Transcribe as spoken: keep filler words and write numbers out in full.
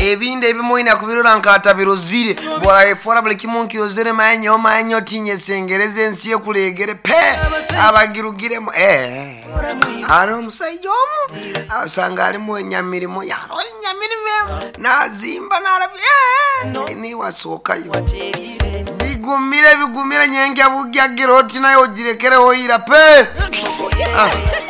ebinde ebimoina kubirora nkata birozire bora efora buli kimunki yozere manyo manyo tinye sengereze ensiye kulegere pe abagirugiremo eh aro musayomu asanga ari mu nyamirimo yaro nyamirimo nazimba narabi eh ni wasokayo bigumire bigumire nyenge abugya giroti nayo girekere hoira pe ah.